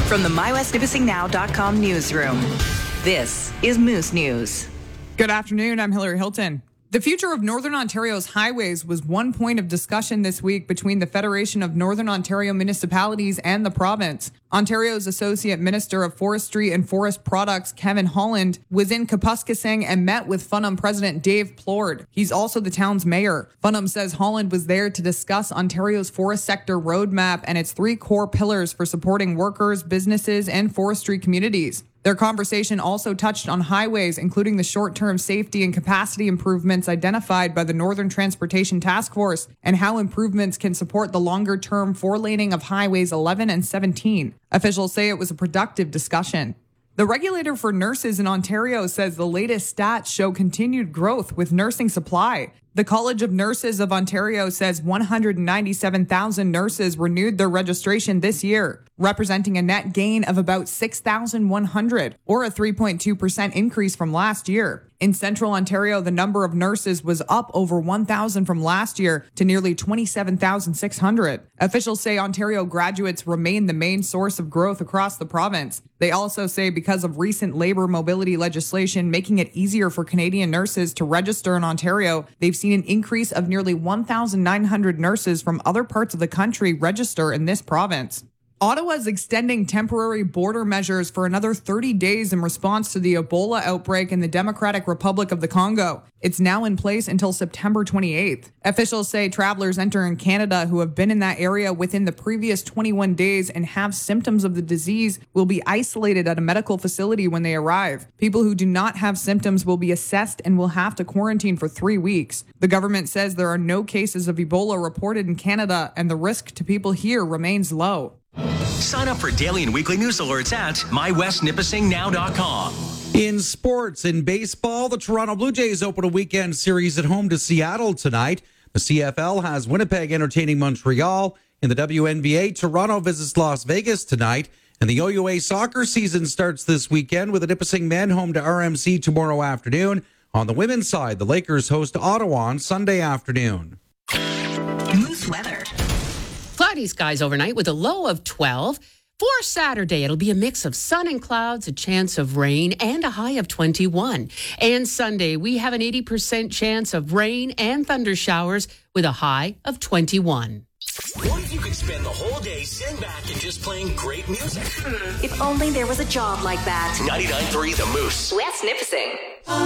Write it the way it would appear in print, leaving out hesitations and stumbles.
From the MyWestNipissingNow.com newsroom, this is Moose News. Good afternoon. I'm Hillary Hilton. The future of Northern Ontario's highways was one point of discussion this week between the Federation of Northern Ontario Municipalities and the province. Ontario's Associate Minister of Forestry and Forest Products, Kevin Holland, was in Kapuskasing and met with Funum President Dave Plord. He's also the town's mayor. Funum says Holland was there to discuss Ontario's forest sector roadmap and its three core pillars for supporting workers, businesses, and forestry communities. Their conversation also touched on highways, including the short-term safety and capacity improvements identified by the Northern Transportation Task Force and how improvements can support the longer-term four-laning of Highways 11 and 17. Officials say it was a productive discussion. The regulator for nurses in Ontario says the latest stats show continued growth with nursing supply. The College of Nurses of Ontario says 197,000 nurses renewed their registration this year, representing a net gain of about 6,100, or a 3.2% increase from last year. In Central Ontario, the number of nurses was up over 1,000 from last year to nearly 27,600. Officials say Ontario graduates remain the main source of growth across the province. They also say because of recent labor mobility legislation making it easier for Canadian nurses to register in Ontario, they've seen an increase of nearly 1,900 nurses from other parts of the country register in this province. Ottawa is extending temporary border measures for another 30 days in response to the Ebola outbreak in the Democratic Republic of the Congo. It's now in place until September 28th. Officials say travelers entering Canada who have been in that area within the previous 21 days and have symptoms of the disease will be isolated at a medical facility when they arrive. People who do not have symptoms will be assessed and will have to quarantine for 3 weeks. The government says there are no cases of Ebola reported in Canada and the risk to people here remains low. Sign up for daily and weekly news alerts at MyWestNipissingNow.com. In sports, in baseball, the Toronto Blue Jays open a weekend series at home to Seattle tonight. The CFL has Winnipeg entertaining Montreal. In the WNBA, Toronto visits Las Vegas tonight. And the OUA soccer season starts this weekend with the Nipissing men home to RMC tomorrow afternoon. On the women's side, the Lakers host Ottawa on Sunday afternoon. Moose weather. Cloudy skies overnight with a low of 12. For Saturday, it'll be a mix of sun and clouds, a chance of rain, and a high of 21. And Sunday, we have an 80% chance of rain and thunder showers with a high of 21. What if you could spend the whole day sitting back and just playing great music? If only there was a job like that. 99.3 The Moose. West Nipissing.